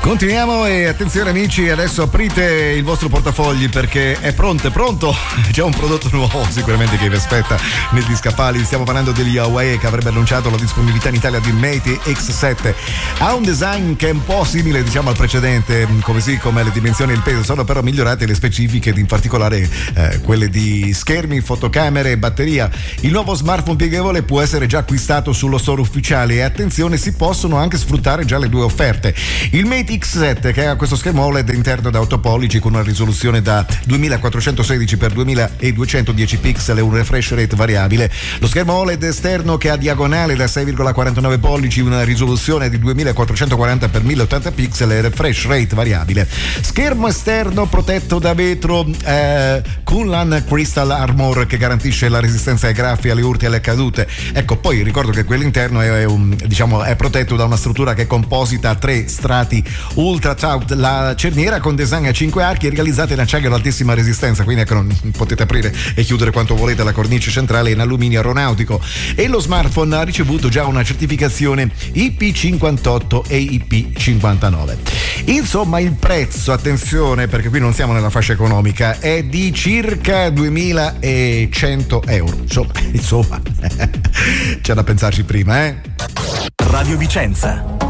Continuiamo e attenzione amici, adesso aprite il vostro portafogli perché è pronto, c'è un prodotto nuovo sicuramente che vi aspetta negli scaffali. Stiamo parlando degli Huawei che avrebbe annunciato la disponibilità in Italia di Mate X7. Ha un design che è un po' simile diciamo al precedente, come le dimensioni e il peso, sono però migliorate le specifiche, in particolare quelle di schermi, fotocamere e batteria. Il nuovo smartphone pieghevole può essere già acquistato sullo store ufficiale e attenzione, si possono anche sfruttare già le due offerte. Il Mate X7 che ha questo schermo OLED interno da 8 pollici con una risoluzione da 2416 x 2210 pixel e un refresh rate variabile. Lo schermo OLED esterno che ha diagonale da 6,49 pollici, una risoluzione di 2440 x 1080 pixel e refresh rate variabile. Schermo esterno protetto da vetro Kunlun Crystal Armor che garantisce la resistenza ai graffi, alle urti e alle cadute. Ecco, poi ricordo che quello interno è protetto da una struttura che è composita a 3 strati ultra taut, la cerniera con design a 5 archi realizzata in acciaio ad altissima resistenza, quindi ecco, non potete aprire e chiudere quanto volete, la cornice centrale in alluminio aeronautico. E lo smartphone ha ricevuto già una certificazione IP58 e IP59. Insomma, il prezzo, attenzione perché qui non siamo nella fascia economica, è di circa 2100 euro. Insomma c'è da pensarci prima. Radio Vicenza.